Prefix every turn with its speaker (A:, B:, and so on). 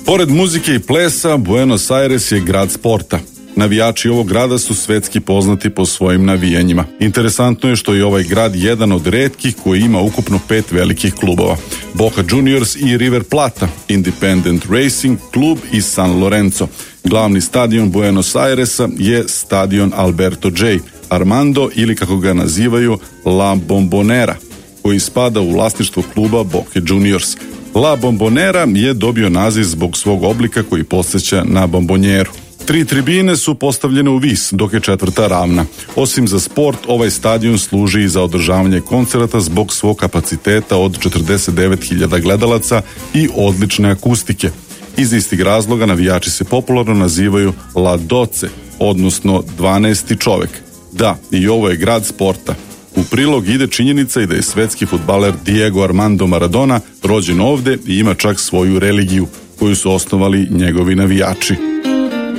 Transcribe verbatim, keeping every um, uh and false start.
A: Pored muzike i plesa, Buenos Aires je grad sporta. Navijači ovog grada su svetski poznati po svojim navijanjima. Interesantno je što je ovaj grad jedan od retkih koji ima ukupno pet velikih klubova. Boca Juniors i River Plata, Independent Racing Klub i San Lorenzo. Glavni stadion Buenos Airesa je stadion Alberto J. Armando ili kako ga nazivaju La Bombonera, koji spada u vlasništvo kluba Boca Juniors. La Bombonera je dobio naziv zbog svog oblika koji podsjeća na bombonjeru. Tri tribine su postavljene u vis, dok je četvrta ravna. Osim za sport, ovaj stadion služi i za održavanje koncerata zbog svog kapaciteta od četrdeset devet hiljada gledalaca i odlične akustike. Iz istih razloga navijači se popularno nazivaju La Doce, odnosno dvanaesti čovek. Da, i ovo je grad sporta. U prilog ide činjenica i da je svetski fudbaler Diego Armando Maradona rođen ovde i ima čak svoju religiju, koju su osnovali njegovi navijači.